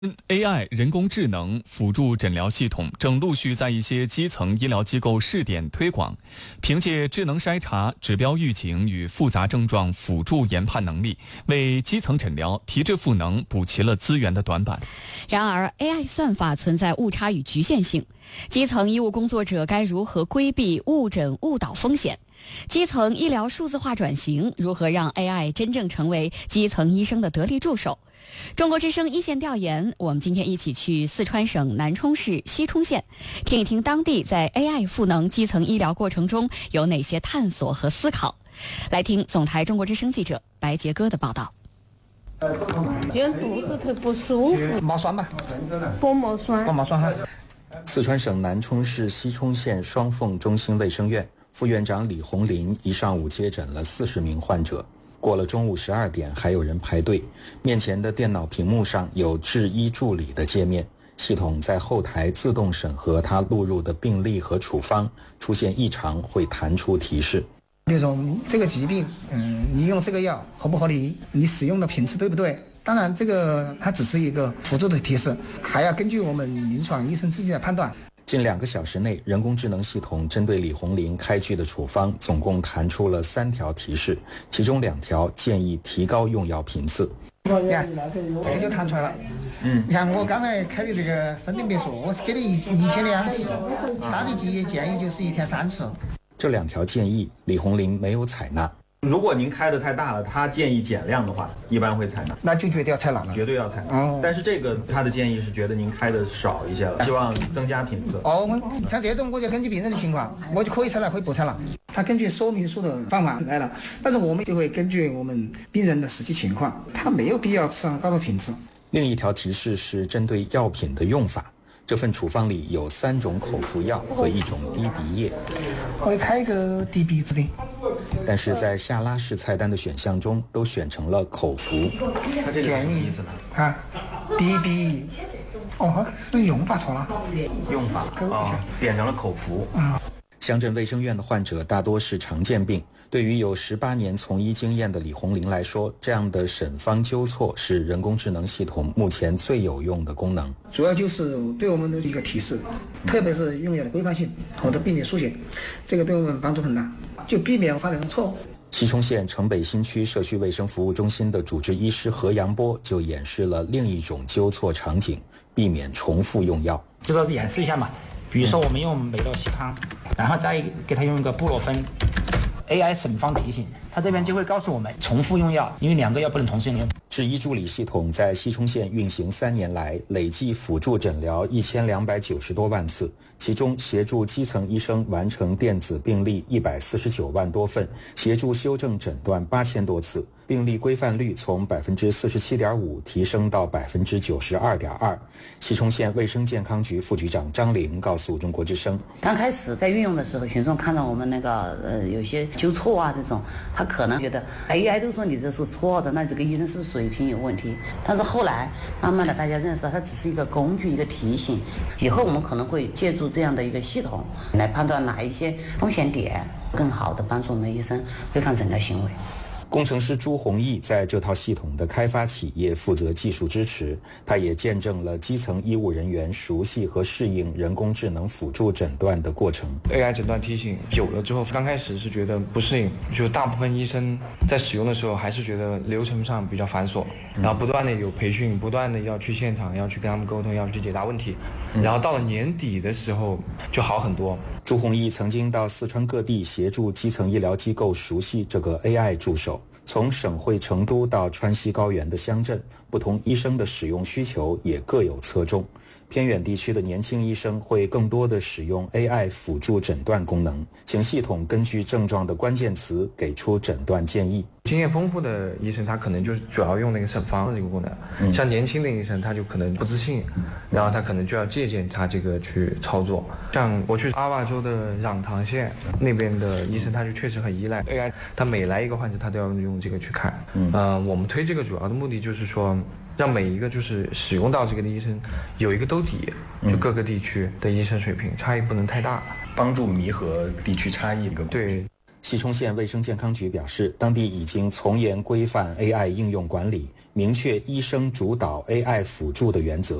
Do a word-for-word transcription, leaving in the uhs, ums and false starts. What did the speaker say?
A I 人工智能辅助诊疗系统正陆续在一些基层医疗机构试点推广，凭借智能筛查、指标预警与复杂症状辅助研判能力，为基层诊疗提质赋能补齐了资源的短板。 然而 A I 算法存在误差与局限性，基层医务工作者该如何规避误诊误导风险？基层医疗数字化转型如何让 A I 真正成为基层医生的得力助手？中国之声一线调研，我们今天一起去四川省南充市西充县，听一听当地在 A I 赋能基层医疗过程中有哪些探索和思考。来听总台中国之声记者白杰哥的报道。 今天肚子特不舒服， 毛酸吧， 薄膜酸。 薄膜酸哈。 四川省南充市西充县双凤中心卫生院副院长李红林一上午接诊了四十名患者。过了中午十二点，还有人排队。面前的电脑屏幕上有智医助理的界面，系统在后台自动审核他录入的病历和处方，出现异常会弹出提示。 比如说这个疾病，嗯，你用这个药合不合理？你使用的频次对不对？当然，这个它只是一个辅助的提示，还要根据我们临床医生自己的判断。 近两个小时内，人工智能系统针对李红林开具的处方总共弹出了三条提示，其中两条建议提高用药频次。 你看，这个就弹出来了。嗯，你看我刚才开的这个生病别墅，我是给你一一天两次，他的建议建议就是一天三次。 这两条建议，李红林没有采纳。 如果您开的太大了，他建议减量的话，一般会采纳， 那就绝对要采纳了， 绝对要采纳。 哦， 但是这个他的建议是觉得您开的少一些了，希望增加频次。 哦，像这种我就根据病人的情况，我就可以采纳，可以不采纳。他根据说明书的方法来了，但是我们就会根据我们病人的实际情况，他没有必要吃上高的频次。 另一条提示是针对药品的用法。这份处方里有三种口服药和一种滴鼻液， 我会开一个滴鼻子的， 但是在下拉式菜单的选项中都选成了口服。 那这个是什么意思呢？ 啊，滴鼻，哦，是用法错了， 用法啊、哦，点成了口服。 嗯。 乡镇卫生院的患者大多是常见病，对于有十八年从医经验的李红林来说，这样的审方纠错是人工智能系统目前最有用的功能。 主要就是对我们的一个提示，特别是用药的规范性或者病理书写，这个对我们帮助很大，就避免犯这种错误。 西充县城北新区社区卫生服务中心的主治医师何阳波就演示了另一种纠错场景，避免重复用药。 这个演示一下嘛，比如说我们用美乐西康，然后再给他用一个布洛芬 A I 审方提醒，他这边就会告诉我们重复用药，因为两个药不能同时用。 智医助理系统在西充县运行三年来，累计辅助诊疗一千两百九十多万次，其中协助基层医生完成电子病历一百四十九万多份，协助修正诊断八千多次，病历规范率从百分之四十七点五提升到百分之九十二点二。西充县卫生健康局副局长张玲告诉中国之声， 刚开始在运用的时候，群众看到我们那个呃有些纠错啊这种，他可能觉得 A I 都说你这是错的，那这个医生是不是水平有问题？但是后来慢慢的大家认识到，它只是一个工具，一个提醒。以后我们可能会借助这样的一个系统来判断哪一些风险点，更好的帮助我们医生规范诊疗行为。 工程师朱宏毅在这套系统的开发企业负责技术支持，他也见证了基层医务人员熟悉和适应人工智能辅助诊断的过程。 A I 诊断提醒久了之后，刚开始是觉得不适应，就大部分医生在使用的时候还是觉得流程上比较繁琐，然后不断的有培训，不断的要去现场，要去跟他们沟通，要去解答问题，然后到了年底的时候就好很多。 朱宏毅曾经到四川各地协助基层医疗机构熟悉这个 A I 助手，从省会成都到川西高原的乡镇，不同医生的使用需求也各有侧重。偏远地区的年轻医生会更多的使用 A I 辅助诊断功能，请系统根据症状的关键词给出诊断建议。 经验丰富的医生他可能就主要用那个审方这个功能、嗯、像年轻的医生他就可能不自信、嗯、然后他可能就要借鉴他这个去操作。像我去阿坝州的壤塘县那边的医生他就确实很依赖 A I， 他每来一个患者他都要用这个去看。嗯、呃，我们推这个主要的目的就是说让每一个就是使用到这个的医生有一个兜底，就各个地区的医生水平差异不能太大， 帮助弥合地区差异。 对。 西充县卫生健康局表示，当地已经从严规范 A I 应用管理，明确医生主导 A I 辅助的原则。